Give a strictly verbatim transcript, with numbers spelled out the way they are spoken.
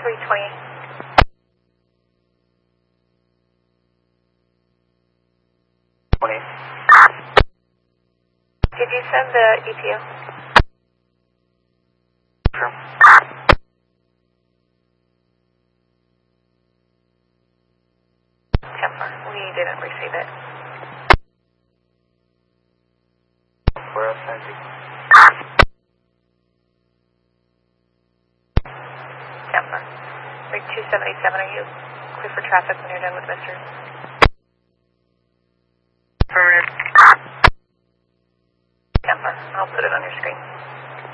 three twenty. twenty. Did you send the E T O? Sure. Temper. We didn't receive it. Where else sent you? Temper. Rig two seventy-seven, are you clear for traffic when you're done with Mister? Affirmative. Temper. I'll put it on your screen.